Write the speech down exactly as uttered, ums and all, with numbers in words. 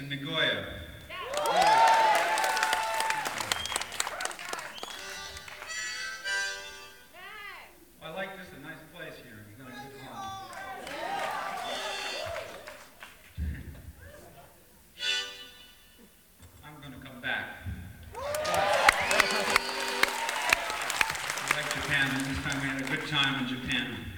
in Nagoya. I like this, a nice place here. It's got a good fun. I'm going to come back. I like Japan. This time we had a good time in Japan.